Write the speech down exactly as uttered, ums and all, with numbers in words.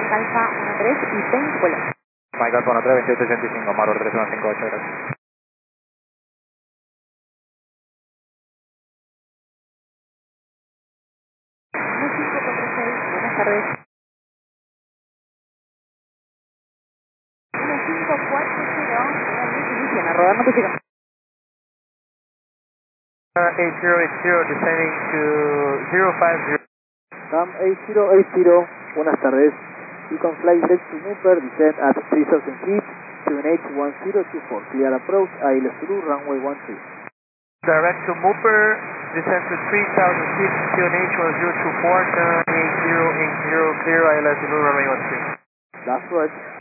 Mike Alfa uno tres y seis, vuelo. Mike Alfa uno tres, veintiocho ochenta y cinco, Marlboro tres uno cinco ocho, gracias. uno cinco cuatro seis, buenas tardes. uno cinco cuatro cero, inician a rodar notificación. eight zero eight zero, descending to zero five zero. Cam eight zero eight zero, buenas tardes. You can fly direct to Mooper, descend at three thousand feet, seven eight one zero two four. Clear approach, A L Zulu, runway one three. Direct to Mooper, descend to three thousand feet, Q N H one zero two four, turn eight zero eight zero, clear, I L S Zulu, runway one three. Last word.